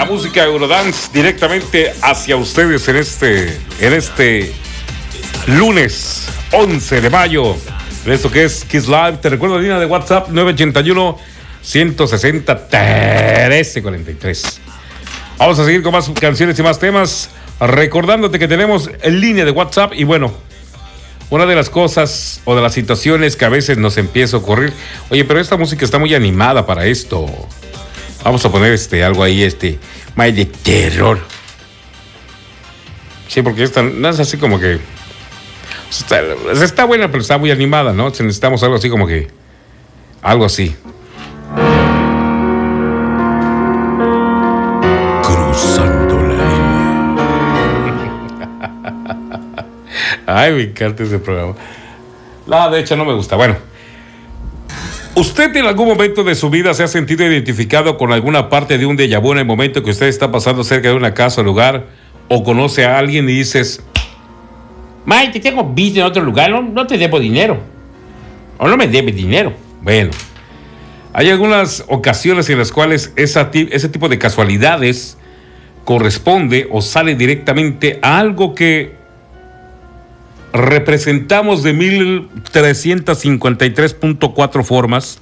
música Eurodance directamente hacia ustedes en este lunes 11 de mayo. De esto que es Kiss Live. Te recuerdo la línea de WhatsApp 981-160-1343. Vamos a seguir con más canciones y más temas. Recordándote que tenemos en línea de WhatsApp. Y bueno, una de las cosas o de las situaciones que a veces nos empieza a ocurrir. Oye, pero esta música está muy animada para esto. Vamos a poner algo ahí, más de terror. Sí, porque esta no es así como que... Está buena, pero está muy animada, ¿no? Necesitamos algo así como que... Algo así. Cruzando la línea. Ay, me encanta ese programa. No, de hecho no me gusta. Bueno. ¿Usted en algún momento de su vida se ha sentido identificado con alguna parte de un déjà vu en el momento que usted está pasando cerca de una casa o lugar, o conoce a alguien y dices, May, te tengo visto en otro lugar, no te debo dinero, o no me debes dinero? Bueno, hay algunas ocasiones en las cuales ese tipo de casualidades corresponde o sale directamente a algo que representamos de 1353.4 formas,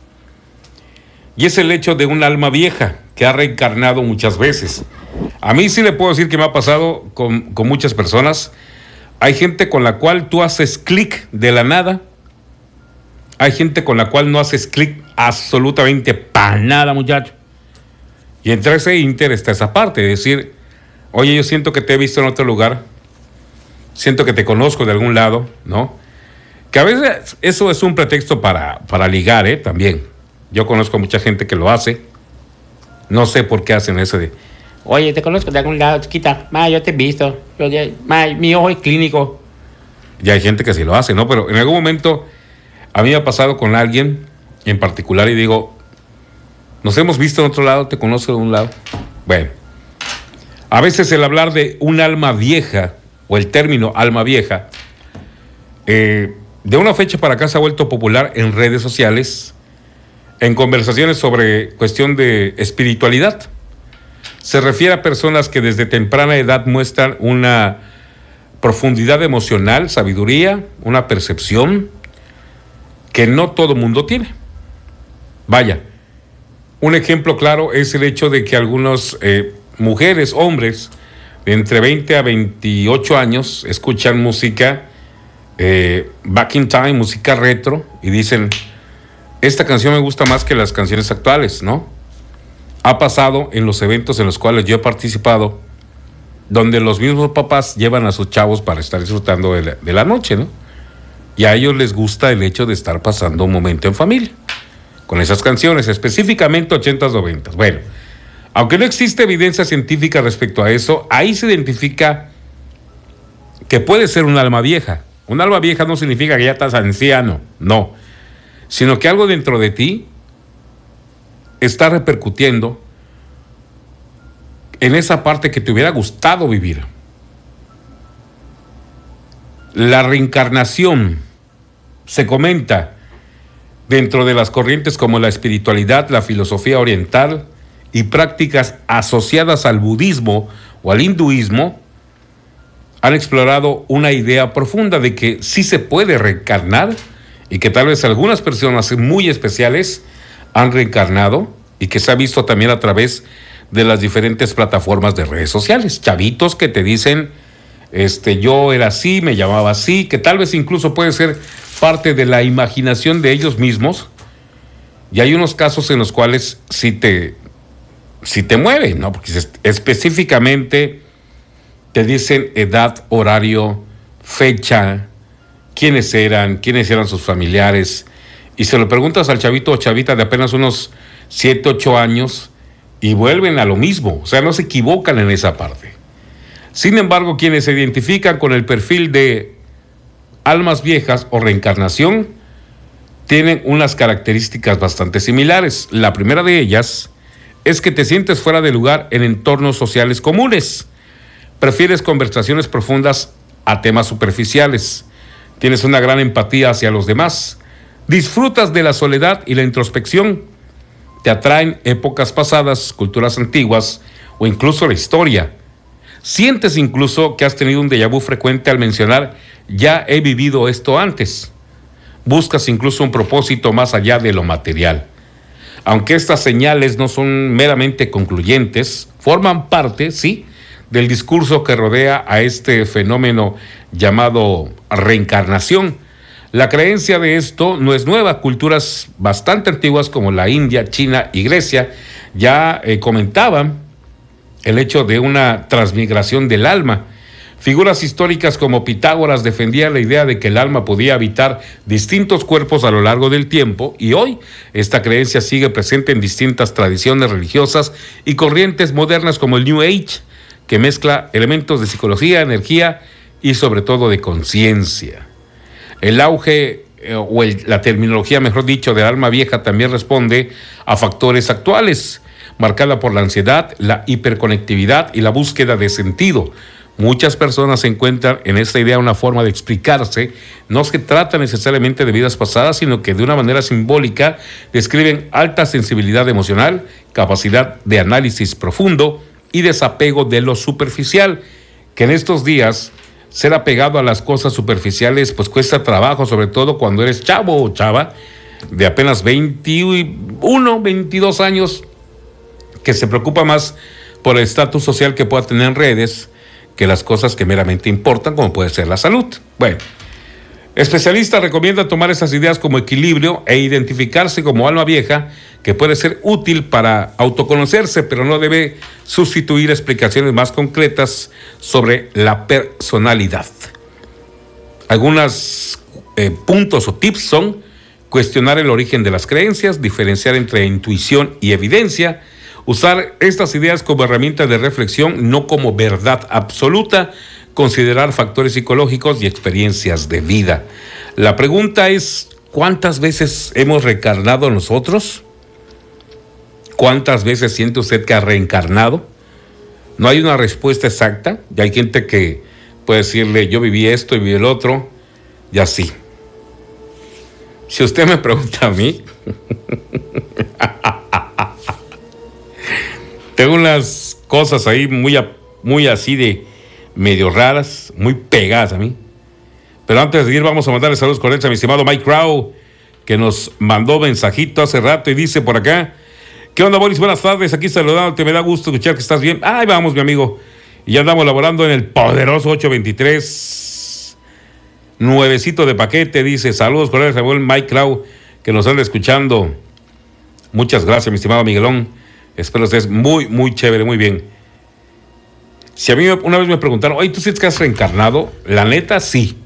y es el hecho de un alma vieja que ha reencarnado muchas veces. A mí sí le puedo decir que me ha pasado con muchas personas. Hay gente con la cual tú haces clic de la nada, hay gente con la cual no haces clic absolutamente para nada, muchacho. Y entre ese inter está esa parte de decir, oye, yo siento que te he visto en otro lugar, siento que te conozco de algún lado, ¿no? Que a veces eso es un pretexto para ligar, también. Yo conozco a mucha gente que lo hace. No sé por qué hacen eso de, oye, te conozco de algún lado, chiquita. Ma, yo te he visto. Mi ojo es clínico. Ya hay gente que sí lo hace, ¿no? Pero en algún momento a mí me ha pasado con alguien en particular y digo, nos hemos visto en otro lado, te conozco de un lado. Bueno, a veces el hablar de un alma vieja, o el término alma vieja, de una fecha para acá se ha vuelto popular en redes sociales, en conversaciones sobre cuestión de espiritualidad. Se refiere a personas que desde temprana edad muestran una profundidad emocional, sabiduría, una percepción que no todo mundo tiene. Vaya, un ejemplo claro es el hecho de que algunas mujeres, hombres, de entre 20 a 28 años, escuchan música back in time, música retro, y dicen, esta canción me gusta más que las canciones actuales, ¿no? Ha pasado en los eventos en los cuales yo he participado, donde los mismos papás llevan a sus chavos para estar disfrutando de la noche, ¿no? Y a ellos les gusta el hecho de estar pasando un momento en familia, con esas canciones, específicamente 80s, 90s. Bueno, aunque no existe evidencia científica respecto a eso, ahí se identifica que puede ser un alma vieja. Un alma vieja no significa que ya estás anciano, no, sino que algo dentro de ti está repercutiendo en esa parte que te hubiera gustado vivir. La reencarnación se comenta dentro de las corrientes como la espiritualidad, la filosofía oriental y prácticas asociadas al budismo o al hinduismo. Han explorado una idea profunda de que sí se puede reencarnar y que tal vez algunas personas muy especiales han reencarnado, y que se ha visto también a través de las diferentes plataformas de redes sociales. Chavitos que te dicen, yo era así, me llamaba así, que tal vez incluso puede ser parte de la imaginación de ellos mismos. Y hay unos casos en los cuales sí te mueven, ¿no? Porque específicamente te dicen edad, horario, fecha, quiénes eran sus familiares, y se lo preguntas al chavito o chavita de apenas unos 7, 8 años y vuelven a lo mismo, o sea, no se equivocan en esa parte. Sin embargo, quienes se identifican con el perfil de almas viejas o reencarnación tienen unas características bastante similares. La primera de ellas es que te sientes fuera de lugar en entornos sociales comunes. Prefieres conversaciones profundas a temas superficiales. Tienes una gran empatía hacia los demás. Disfrutas de la soledad y la introspección. Te atraen épocas pasadas, culturas antiguas o incluso la historia. Sientes incluso que has tenido un déjà vu frecuente al mencionar, ya he vivido esto antes. Buscas incluso un propósito más allá de lo material. Aunque estas señales no son meramente concluyentes, forman parte, sí, del discurso que rodea a este fenómeno llamado reencarnación. La creencia de esto no es nueva. Culturas bastante antiguas como la India, China y Grecia ya comentaban el hecho de una transmigración del alma. Figuras históricas como Pitágoras defendían la idea de que el alma podía habitar distintos cuerpos a lo largo del tiempo, y hoy esta creencia sigue presente en distintas tradiciones religiosas y corrientes modernas como el New Age, que mezcla elementos de psicología, energía y sobre todo de conciencia. El auge la terminología, mejor dicho, del alma vieja también responde a factores actuales, marcada por la ansiedad, la hiperconectividad y la búsqueda de sentido. Muchas personas encuentran en esta idea una forma de explicarse. No se trata necesariamente de vidas pasadas, sino que de una manera simbólica describen alta sensibilidad emocional, capacidad de análisis profundo y desapego de lo superficial, que en estos días ser apegado a las cosas superficiales pues cuesta trabajo, sobre todo cuando eres chavo o chava de apenas 21, 22 años, que se preocupa más por el estatus social que pueda tener en redes que las cosas que meramente importan, como puede ser la salud. Bueno, especialistas recomiendan tomar esas ideas como equilibrio e identificarse como alma vieja, que puede ser útil para autoconocerse, pero no debe sustituir explicaciones más concretas sobre la personalidad. Algunos puntos o tips son cuestionar el origen de las creencias, diferenciar entre intuición y evidencia, usar estas ideas como herramientas de reflexión, no como verdad absoluta, considerar factores psicológicos y experiencias de vida. La pregunta es, ¿cuántas veces hemos reencarnado nosotros? ¿Cuántas veces siente usted que ha reencarnado? No hay una respuesta exacta, y hay gente que puede decirle, yo viví esto y viví el otro, y así. Si usted me pregunta a mí, tengo unas cosas ahí muy así de medio raras, muy pegadas a mí. Pero antes de seguir, vamos a mandarle saludos cordiales a mi estimado Mike Crow, que nos mandó mensajito hace rato y dice por acá, ¿qué onda, Boris? Buenas tardes, aquí saludándote, me da gusto escuchar que estás bien. Ahí vamos, mi amigo. Y ya andamos laborando en el poderoso 823, nuevecito de paquete, dice, saludos cordiales a buen Mike Crow, que nos anda escuchando. Muchas gracias, mi estimado Miguelón. Espero que estés muy, muy chévere, muy bien. Si a mí una vez me preguntaron, oye, ¿tú sientes que has reencarnado? La neta, sí.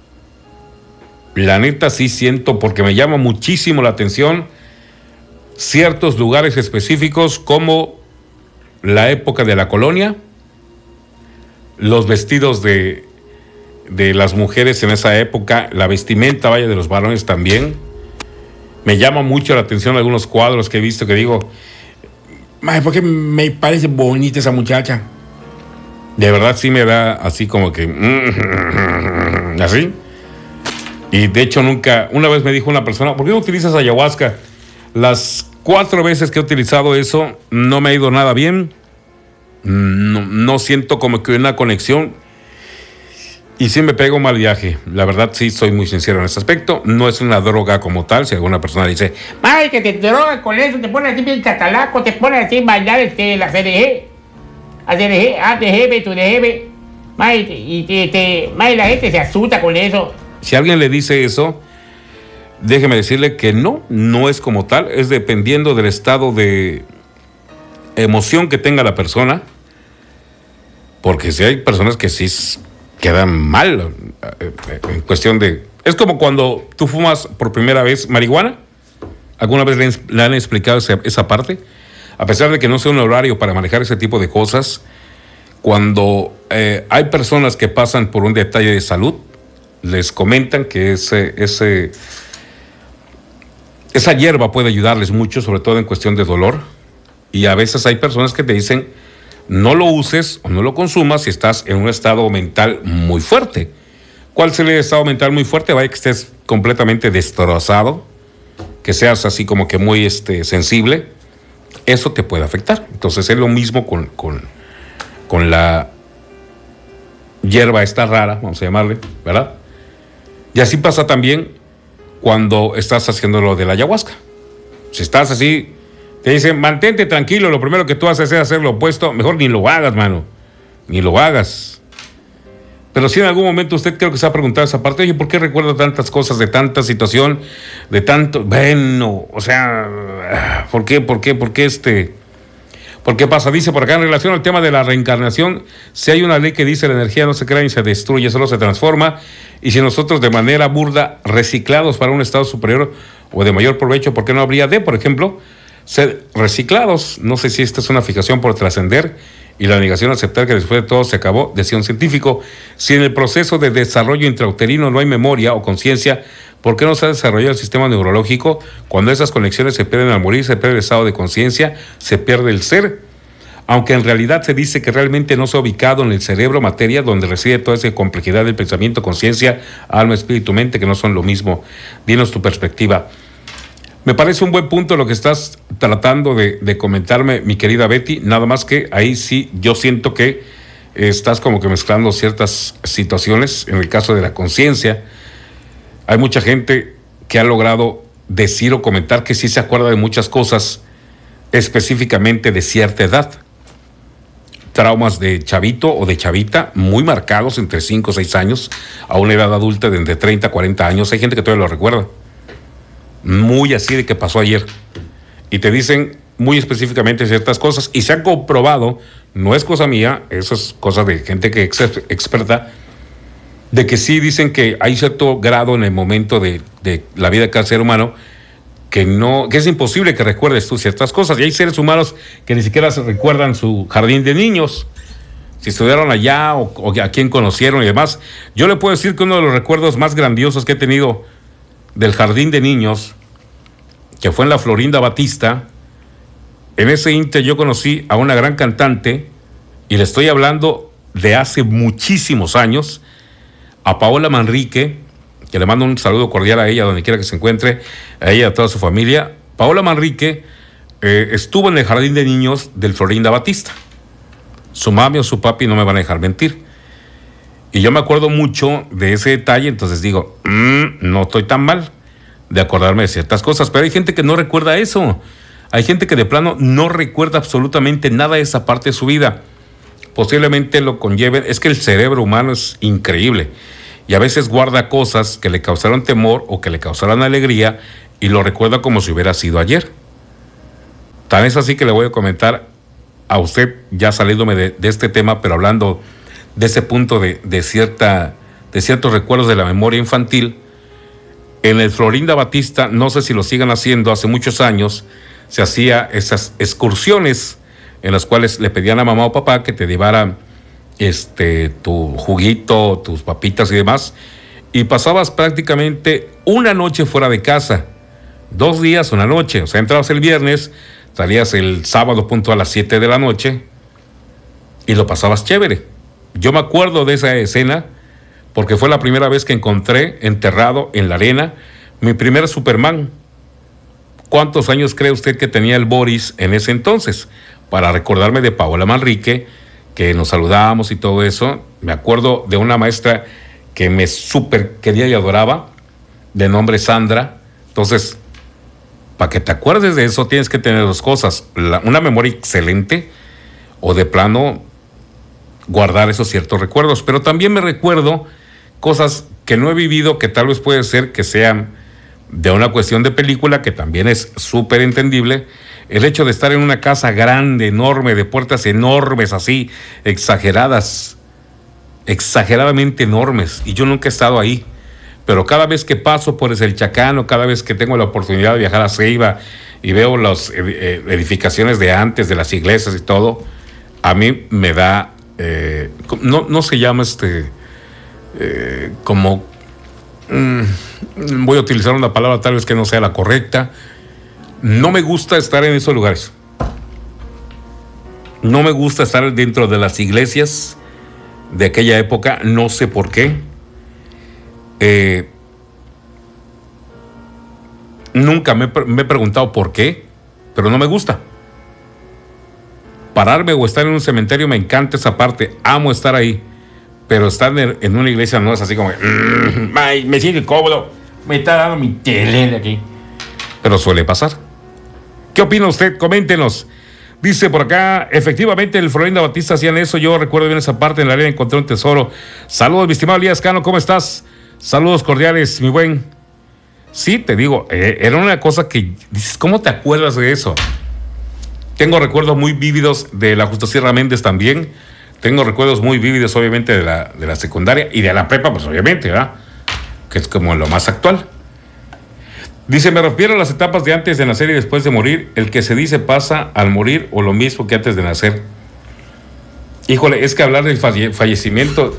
La neta, sí siento, porque me llama muchísimo la atención ciertos lugares específicos, como la época de la colonia, los vestidos de las mujeres en esa época, la vestimenta, vaya, de los varones también. Me llama mucho la atención algunos cuadros que he visto que digo, ¿por qué me parece bonita esa muchacha? De verdad sí me da así como que así. Y de hecho una vez me dijo una persona, ¿por qué no utilizas ayahuasca? Las 4 veces que he utilizado eso no me ha ido nada bien. No siento como que una conexión. Y sí me pego un mal viaje. La verdad sí soy muy sincero en ese aspecto. No es una droga como tal. Si alguna persona dice, ay, que te drogas con eso, te pones así bien catalaco, te pones así a bailar la CDG. ADG, tu DGB. Y la gente se asusta con eso. Si alguien le dice eso, déjeme decirle que no es como tal. Es dependiendo del estado de emoción que tenga la persona. Porque si hay personas que sí quedan mal en cuestión de... Es como cuando tú fumas por primera vez marihuana. ¿Alguna vez le han explicado esa parte? A pesar de que no sea un horario para manejar ese tipo de cosas, cuando hay personas que pasan por un detalle de salud, les comentan que esa hierba puede ayudarles mucho, sobre todo en cuestión de dolor. Y a veces hay personas que te dicen, no lo uses o no lo consumas si estás en un estado mental muy fuerte. ¿Cuál sería el estado mental muy fuerte? Vaya que estés completamente destrozado, que seas así como que muy sensible, eso te puede afectar. Entonces es lo mismo con la hierba esta rara, vamos a llamarle, ¿verdad? Y así pasa también cuando estás haciendo lo de la ayahuasca. Si estás así, te dicen, mantente tranquilo, lo primero que tú haces es hacer lo opuesto, mejor ni lo hagas, mano, ni lo hagas. Pero si en algún momento usted creo que se ha preguntado esa parte, oye, ¿por qué recuerdo tantas cosas, de tanta situación, de tanto, bueno, o sea, ¿por qué ¿Por qué pasa? Dice por acá, en relación al tema de la reencarnación, si hay una ley que dice la energía no se crea ni se destruye, solo se transforma, y si nosotros de manera burda reciclados para un estado superior o de mayor provecho, ¿por qué no habría de, por ejemplo, ser reciclados? No sé si esta es una fijación por trascender y la negación a aceptar que después de todo se acabó, decía un científico. Si en el proceso de desarrollo intrauterino no hay memoria o conciencia, ¿por qué no se ha desarrollado el sistema neurológico? Cuando esas conexiones se pierden al morir, se pierde el estado de conciencia, se pierde el ser. Aunque en realidad se dice que realmente no se ha ubicado en el cerebro, materia, donde reside toda esa complejidad del pensamiento, conciencia, alma, espíritu, mente, que no son lo mismo. Dinos tu perspectiva. Me parece un buen punto lo que estás tratando de comentarme, mi querida Betty, nada más que ahí sí yo siento que estás como que mezclando ciertas situaciones. En el caso de la conciencia, hay mucha gente que ha logrado decir o comentar que sí se acuerda de muchas cosas, específicamente de cierta edad. Traumas de chavito o de chavita muy marcados entre 5 o 6 años a una edad adulta de entre 30 a 40 años. Hay gente que todavía lo recuerda. Muy así de que pasó ayer. Y te dicen muy específicamente ciertas cosas. Y se ha comprobado, no es cosa mía, eso es cosa de gente que es experta, de que sí dicen que hay cierto grado en el momento de la vida de cada ser humano que es imposible que recuerdes tú ciertas cosas. Y hay seres humanos que ni siquiera se recuerdan su jardín de niños, si estudiaron allá o a quién conocieron y demás. Yo le puedo decir que uno de los recuerdos más grandiosos que he tenido del jardín de niños, que fue en la Florinda Batista, en ese inter yo conocí a una gran cantante, y le estoy hablando de hace muchísimos años, a Paola Manrique, que le mando un saludo cordial a ella, donde quiera que se encuentre, a ella y a toda su familia. Paola Manrique estuvo en el jardín de niños del Florinda Batista. Su mami o su papi no me van a dejar mentir. Y yo me acuerdo mucho de ese detalle, entonces digo, no estoy tan mal de acordarme de ciertas cosas, pero hay gente que no recuerda eso. Hay gente que de plano no recuerda absolutamente nada de esa parte de su vida. Posiblemente lo conlleven, es que el cerebro humano es increíble. Y a veces guarda cosas que le causaron temor o que le causaron alegría y lo recuerda como si hubiera sido ayer. Tan es así que le voy a comentar a usted, ya saliéndome de este tema, pero hablando de ese punto de ciertos recuerdos de la memoria infantil. En el Florinda Batista, no sé si lo sigan haciendo, hace muchos años se hacía esas excursiones en las cuales le pedían a mamá o papá que te llevaran tu juguito, tus papitas y demás, y pasabas prácticamente una noche fuera de casa, 2 días, una noche. O sea, entrabas el viernes, salías el sábado punto a las 7 de la noche y lo pasabas chévere. Yo me acuerdo de esa escena porque fue la primera vez que encontré enterrado en la arena mi primer Superman. ¿Cuántos años cree usted que tenía el Boris en ese entonces? Para recordarme de Paola Manrique, que nos saludábamos y todo eso. Me acuerdo de una maestra que me súper quería y adoraba, de nombre Sandra. Entonces, para que te acuerdes de eso, tienes que tener 2 cosas: una memoria excelente, o de plano guardar esos ciertos recuerdos. Pero también me recuerdo cosas que no he vivido, que tal vez puede ser que sean de una cuestión de película, que también es súper entendible. El hecho de estar en una casa grande, enorme, de puertas enormes, así, exageradamente enormes, y yo nunca he estado ahí, pero cada vez que paso por el Chacano, cada vez que tengo la oportunidad de viajar a Ceiba y veo las edificaciones de antes, de las iglesias y todo, a mí me da, no se llama voy a utilizar una palabra tal vez que no sea la correcta. No me gusta estar en esos lugares. No me gusta estar dentro de las iglesias de aquella época, no sé por qué. Nunca me he preguntado por qué, pero no me gusta. pararme o estar en un cementerio, me encanta esa parte, amo estar ahí, pero estar en una iglesia no es así como, me siento incómodo, me está dando mi tele de aquí. Pero suele pasar. ¿Qué opina usted? Coméntenos. Dice por acá, efectivamente el Florinda Batista hacían eso, yo recuerdo bien esa parte, en la arena encontré un tesoro. Saludos, mi estimado Elías Cano, ¿cómo estás? Saludos cordiales, mi buen. Sí, te digo, era una cosa que dices, ¿cómo te acuerdas de eso? Tengo recuerdos muy vívidos de la Justo Sierra Méndez también. Tengo recuerdos muy vívidos, obviamente, de la secundaria y de la prepa, pues obviamente, ¿verdad? Que es como lo más actual. Dice, me refiero a las etapas de antes de nacer y después de morir. El que se dice pasa al morir o lo mismo que antes de nacer. Híjole, es que hablar del fallecimiento...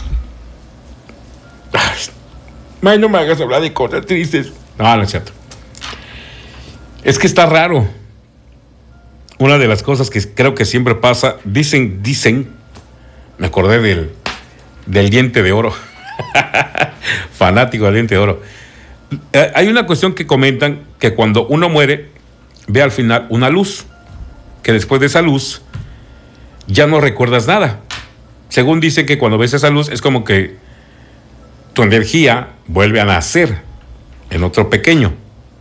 Ay, no me hagas hablar de cosas tristes. No es cierto. Es que está raro. Una de las cosas que creo que siempre pasa, dicen, me acordé del diente de oro. Fanático del diente de oro. Hay una cuestión que comentan que cuando uno muere, ve al final una luz, que después de esa luz ya no recuerdas nada. Según dicen que cuando ves esa luz es como que tu energía vuelve a nacer en otro pequeño.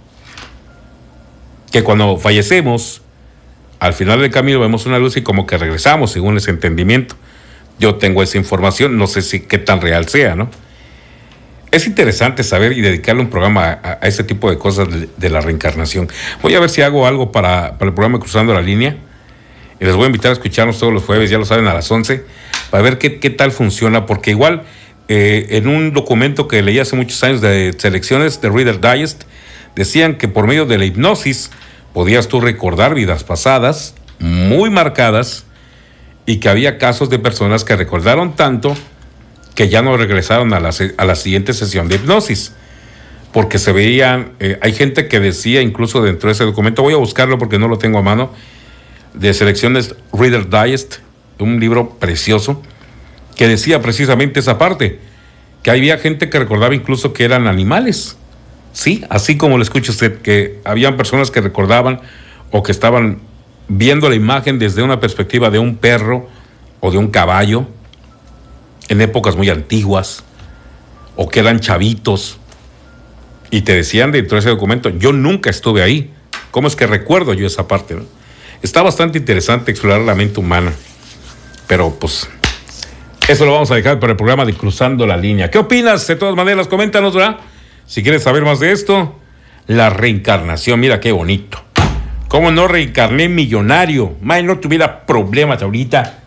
Que cuando fallecemos, al final del camino vemos una luz y como que regresamos, según ese entendimiento. Yo tengo esa información, no sé si qué tan real sea, ¿no? Es interesante saber y dedicarle un programa a ese tipo de cosas de la reencarnación. Voy a ver si hago algo para el programa Cruzando la Línea. Y les voy a invitar a escucharnos todos los jueves, ya lo saben, a las 11, para ver qué tal funciona, porque igual en un documento que leí hace muchos años de selecciones de Reader Digest, decían que por medio de la hipnosis podías tú recordar vidas pasadas muy marcadas y que había casos de personas que recordaron tanto que ya no regresaron a la siguiente sesión de hipnosis, porque se veían, hay gente que decía incluso dentro de ese documento, voy a buscarlo porque no lo tengo a mano, de selecciones Reader Digest, un libro precioso, que decía precisamente esa parte, que había gente que recordaba incluso que eran animales, sí, así como lo escucha usted, que habían personas que recordaban o que estaban viendo la imagen desde una perspectiva de un perro o de un caballo, en épocas muy antiguas, o que eran chavitos, y te decían dentro de ese documento, yo nunca estuve ahí, ¿cómo es que recuerdo yo esa parte? ¿No? Está bastante interesante explorar la mente humana, pero pues eso lo vamos a dejar para el programa de Cruzando la Línea. ¿Qué opinas? De todas maneras, coméntanos, ¿verdad? Si quieres saber más de esto, la reencarnación, mira qué bonito. ¿Cómo no reencarné millonario? May, no tuviera problemas ahorita.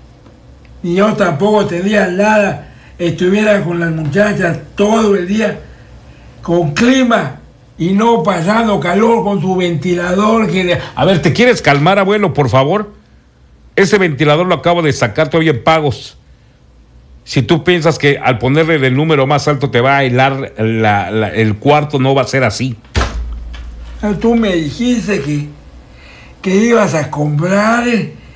Y yo tampoco tendría nada, estuviera con las muchachas todo el día, con clima y no pasando calor con su ventilador. A ver, ¿te quieres calmar, abuelo, por favor? Ese ventilador lo acabo de sacar todavía en pagos. Si tú piensas que al ponerle el número más alto te va a helar el cuarto, no va a ser así. Tú me dijiste que ibas a comprar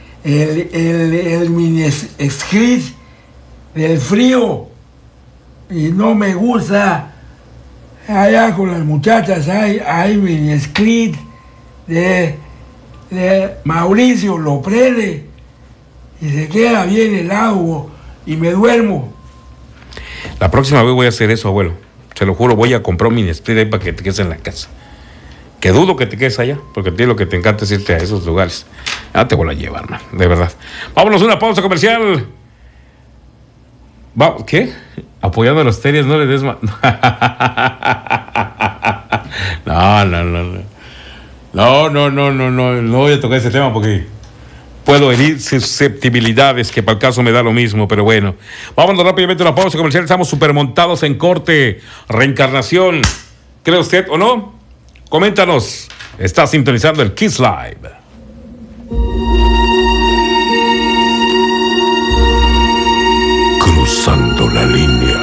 el mini split del frío y no me gusta. Allá con las muchachas hay mini split de Mauricio Loprede y se queda bien helado y me duermo. La próxima vez voy a hacer eso, abuelo. Se lo juro, voy a comprar un mini split ahí para que te quedes en la casa. Que dudo que te quedes allá, porque a ti lo que te encanta es irte a esos lugares. Ya te voy a llevar, man, de verdad. Vámonos a una pausa comercial. ¿Qué? Apoyando a los terios, no le des más. No voy a tocar ese tema porque puedo herir susceptibilidades que para el caso me da lo mismo, pero bueno. Vámonos rápidamente a una pausa comercial. Estamos super montados en corte. Reencarnación. ¿Cree usted o no? Coméntanos. Está sintonizando el Kiss Live. Cruzando la Línea.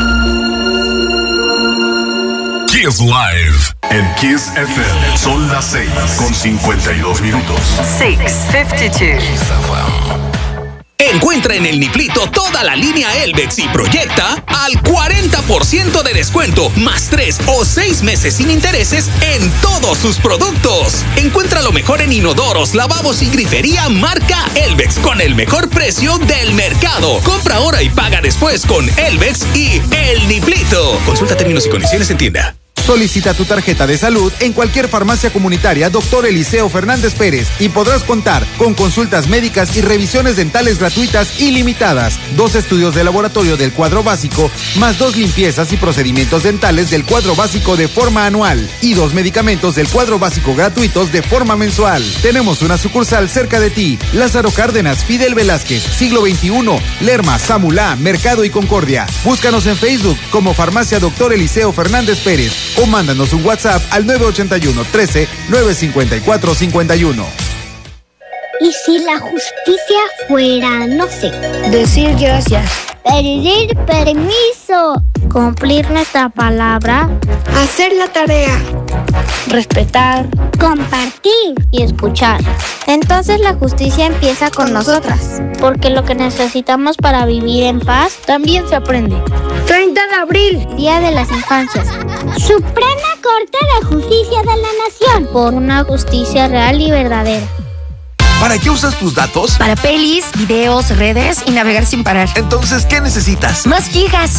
Kiss Live. En Kiss FM son las 6:52 minutos. 6:52. Encuentra en el Niplito toda la línea Elvex y Proyecta al 40% de descuento, más 3 o 6 meses sin intereses en todos sus productos. Encuentra lo mejor en inodoros, lavabos y grifería marca Elvex con el mejor precio del mercado. Compra ahora y paga después con Elvex y el Niplito. Consulta términos y condiciones en tienda. Solicita tu tarjeta de salud en cualquier farmacia comunitaria Dr. Eliseo Fernández Pérez y podrás contar con consultas médicas y revisiones dentales gratuitas ilimitadas, 2 estudios de laboratorio del cuadro básico, más 2 limpiezas y procedimientos dentales del cuadro básico de forma anual y 2 medicamentos del cuadro básico gratuitos de forma mensual. Tenemos una sucursal cerca de ti, Lázaro Cárdenas, Fidel Velázquez, Siglo XXI, Lerma, Samulá, Mercado y Concordia. Búscanos en Facebook como Farmacia Dr. Eliseo Fernández Pérez o mándanos un WhatsApp al 981 13 954 51. ¿Y si la justicia fuera, no sé, decir gracias, pedir permiso, cumplir nuestra palabra, hacer la tarea, respetar, compartir y escuchar? Entonces la justicia empieza con nosotras, porque lo que necesitamos para vivir en paz también se aprende. 30 de abril, Día de las Infancias. Suprema Corte de Justicia de la Nación. Por una justicia real y verdadera. ¿Para qué usas tus datos? Para pelis, videos, redes y navegar sin parar. Entonces, ¿qué necesitas? Más gigas.